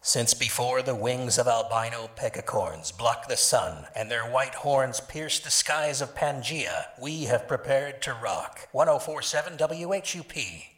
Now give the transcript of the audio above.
Since before the wings of albino pecacorns block the sun and their white horns pierce the skies of Pangea, we have prepared to rock. 1047 WHUP.